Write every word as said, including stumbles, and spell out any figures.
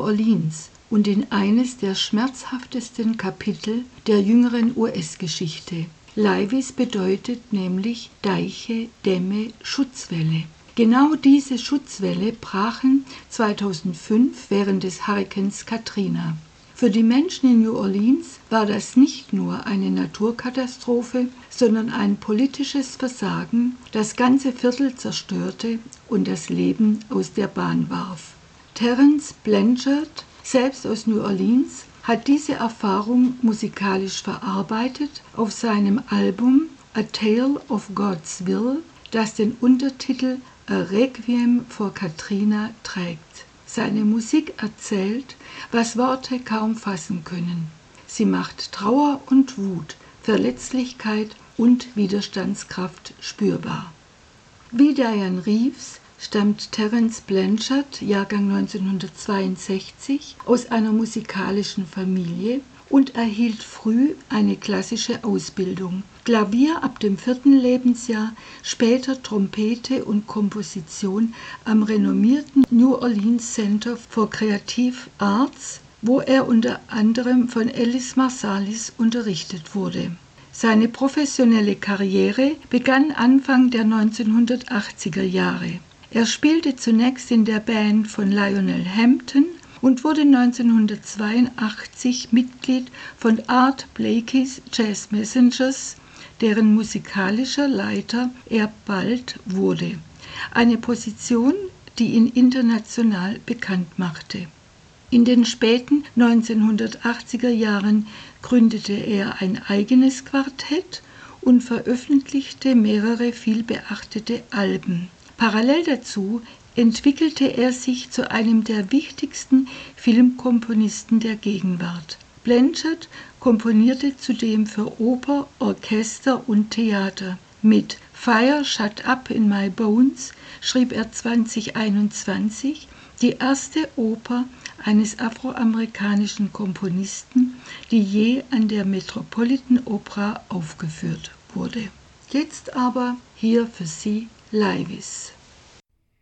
Orleans und in eines der schmerzhaftesten Kapitel der jüngeren U S-Geschichte. Levis bedeutet nämlich Deiche, Dämme, Schutzwälle. Genau diese Schutzwälle brachen zweitausendfünf während des Hurrikans Katrina. Für die Menschen in New Orleans war das nicht nur eine Naturkatastrophe, sondern ein politisches Versagen, das ganze Viertel zerstörte und das Leben aus der Bahn warf. Terence Blanchard, selbst aus New Orleans, hat diese Erfahrung musikalisch verarbeitet auf seinem Album A Tale of God's Will, das den Untertitel A Requiem for Katrina trägt. Seine Musik erzählt, was Worte kaum fassen können. Sie macht Trauer und Wut, Verletzlichkeit und Widerstandskraft spürbar. Wie Dianne Reeves stammt Terence Blanchard, Jahrgang neunzehnhundertzweiundsechzig, aus einer musikalischen Familie und erhielt früh eine klassische Ausbildung. Klavier ab dem vierten Lebensjahr, später Trompete und Komposition am renommierten New Orleans Center for Creative Arts, wo er unter anderem von Ellis Marsalis unterrichtet wurde. Seine professionelle Karriere begann Anfang der neunzehnhundertachtziger Jahre. Er spielte zunächst in der Band von Lionel Hampton und wurde neunzehnhundertzweiundachtzig Mitglied von Art Blakey's Jazz Messengers, deren musikalischer Leiter er bald wurde. Eine Position, die ihn international bekannt machte. In den späten neunzehnhundertachtziger Jahren gründete er ein eigenes Quartett und veröffentlichte mehrere vielbeachtete Alben. Parallel dazu entwickelte er sich zu einem der wichtigsten Filmkomponisten der Gegenwart. Blanchard komponierte zudem für Oper, Orchester und Theater. Mit Fire Shut Up in My Bones schrieb er zweitausendeinundzwanzig die erste Oper eines afroamerikanischen Komponisten, die je an der Metropolitan Opera aufgeführt wurde. Jetzt aber hier für Sie Levis.